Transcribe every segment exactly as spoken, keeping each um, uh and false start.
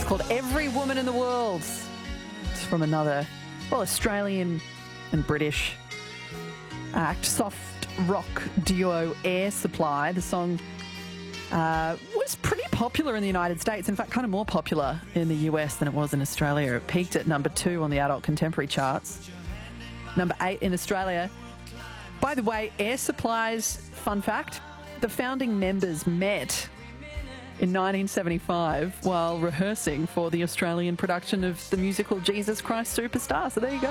called Every Woman in the World. It's from another, well, Australian and British act, soft rock duo Air Supply. The song uh, was pretty popular in the United States, in fact, kind of more popular in the U S than it was in Australia. It peaked at number two on the adult contemporary charts, number eight in Australia. By the way, Air Supply's fun fact, the founding members met in nineteen seventy-five while rehearsing for the Australian production of the musical Jesus Christ Superstar. So there you go.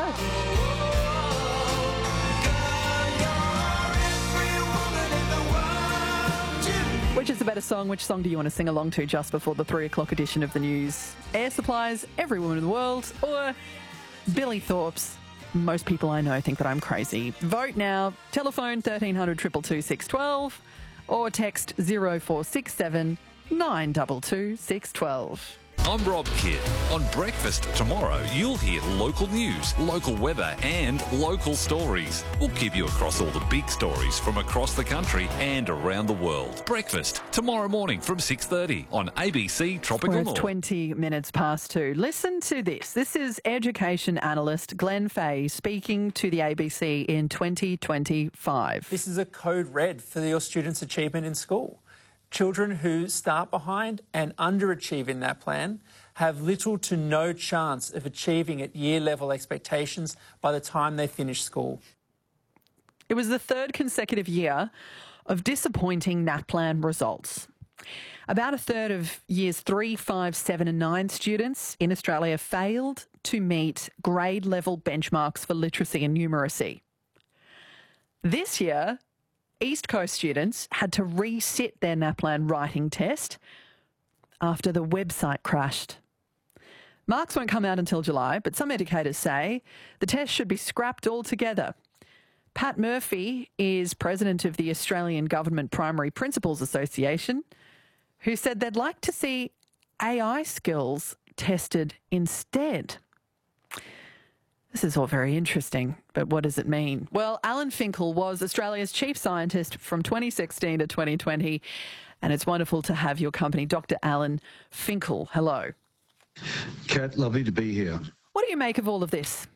Which is the better song? Which song do you want to sing along to just before the three o'clock edition of the news? Air Supply's Every Woman in the World, or Billy Thorpe's Most People I Know Think That I'm Crazy? Vote now. Telephone thirteen hundred, two two two, six one two or text zero four six seven nine two two, six one two. I'm Rob Kidd. On Breakfast tomorrow, you'll hear local news, local weather and local stories. We'll keep you across all the big stories from across the country and around the world. Breakfast tomorrow morning from six thirty on A B C Tropical Well, North. it's twenty minutes past two. Listen to this. This is education analyst Glenn Fay speaking to the A B C in twenty twenty-five. This is a code red for your students' achievement in school. Children who start behind and underachieve in that plan have little to no chance of achieving at year-level expectations by the time they finish school. It was the third consecutive year of disappointing NAPLAN results. About a third of years three, five, seven and nine students in Australia failed to meet grade-level benchmarks for literacy and numeracy. This year, East Coast students had to resit their NAPLAN writing test after the website crashed. Marks won't come out until July, but some educators say the test should be scrapped altogether. Pat Murphy is president of the Australian Government Primary Principals Association, who said they'd like to see A I skills tested instead. This is all very interesting, but what does it mean? Well, Alan Finkel was Australia's chief scientist from twenty sixteen to twenty twenty, and it's wonderful to have your company, Doctor Alan Finkel. Hello. Kat, lovely to be here. What do you make of all of this?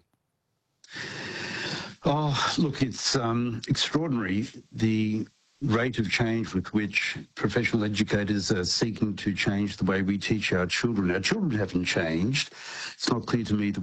Oh, look, it's um, extraordinary, the rate of change with which professional educators are seeking to change the way we teach our children. Our children haven't changed. It's not clear to me that